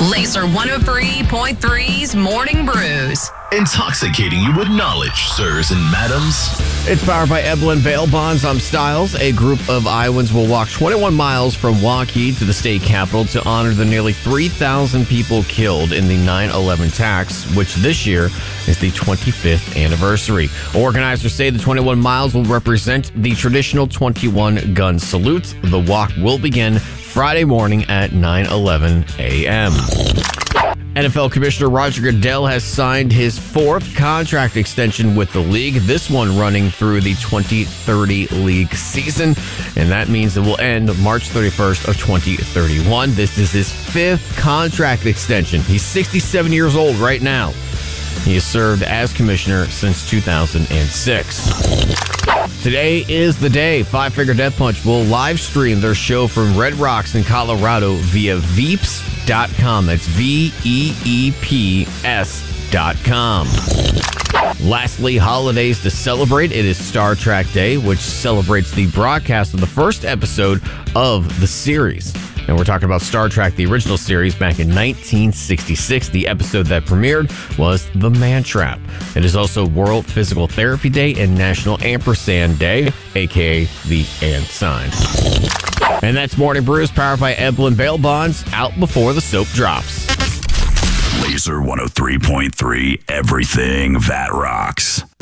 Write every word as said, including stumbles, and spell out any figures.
Laser one oh three point three's Morning Brews. Intoxicating you with knowledge, sirs and madams. It's powered by Eblin Bail Bonds. I'm Styles. A group of Iowans will walk twenty-one miles from Waukee to the state capitol to honor the nearly three thousand people killed in the nine eleven attacks, which this year is the twenty-fifth anniversary. Organizers say the twenty-one miles will represent the traditional twenty-one gun salute. The walk will begin Friday morning at nine eleven a.m. N F L Commissioner Roger Goodell has signed his fourth contract extension with the league, this one running through the twenty thirty league season, and that means it will end March thirty-first of twenty thirty-one. This is his fifth contract extension. He's sixty-seven years old right now. He has served as commissioner since two thousand six. Today is the day Five Finger Death Punch will live stream their show from Red Rocks in Colorado via veeps dot com. That's V E E P S dot com. Lastly, holidays to celebrate. It is Star Trek Day, which celebrates the broadcast of the first episode of the series. And we're talking about Star Trek, the original series, back in nineteen sixty-six. The episode that premiered was The Man Trap. It is also World Physical Therapy Day and National Ampersand Day, a k a the and sign. And that's Morning Brews, powered by Eblin Bail Bonds, out before the soap drops. Laser one oh three point three, everything that rocks.